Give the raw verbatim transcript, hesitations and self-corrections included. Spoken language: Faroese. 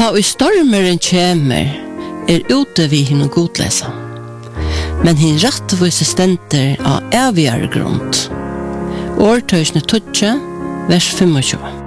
Ta og stormeren kjemer, er ute vi henne godlesa. Men hin rattvise stenter av evigere grunnt. Årtøysene tutje, vers tjuefem.